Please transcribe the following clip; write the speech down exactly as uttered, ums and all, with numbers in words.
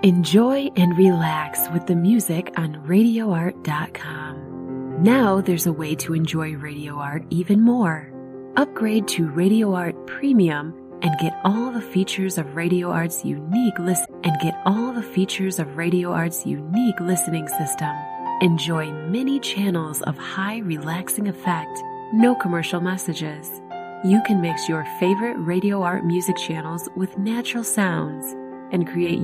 Enjoy and relax with the music on radio art dot com. Now there's a way to enjoy Radio Art even more. Upgrade to Radio Art Premium and get all the features of Radio Art's unique listen and get all the features of Radio Art's unique listening system. Enjoy many channels of high relaxing effect, no commercial messages. You can mix your favorite Radio Art music channels with natural sounds and create